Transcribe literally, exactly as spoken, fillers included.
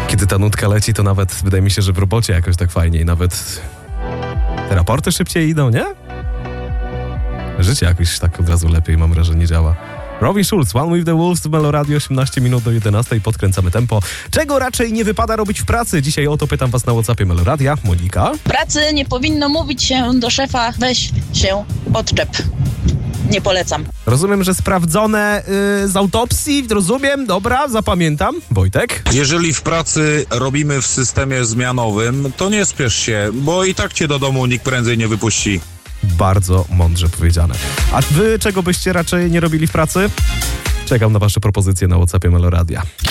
Kiedy ta nutka leci, to nawet wydaje mi się, że w robocie jakoś tak fajniej. Nawet te raporty szybciej idą, nie? Życie jakoś tak od razu lepiej, mam wrażenie, działa. Robin Schulz, One with the Wolves w Melo Radio, osiemnaście minut do jedenastej, podkręcamy tempo. Czego raczej nie wypada robić w pracy? Dzisiaj o to pytam was na WhatsAppie Melo Radia. Monika? W pracy nie powinno mówić się do szefa, weź się odczep. Nie polecam. Rozumiem, że sprawdzone yy, z autopsji, rozumiem, dobra, zapamiętam. Wojtek? Jeżeli w pracy robimy w systemie zmianowym, to nie spiesz się, bo i tak cię do domu nikt prędzej nie wypuści. Bardzo mądrze powiedziane. A wy czego byście raczej nie robili w pracy? Czekam na wasze propozycje na WhatsAppie Melo Radia.